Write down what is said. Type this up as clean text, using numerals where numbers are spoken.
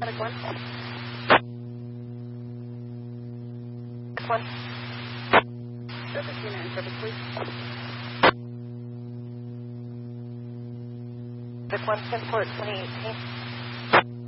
Medic 1. Medic 1. Service unit in service, please. Medic 1, 10 port 2018.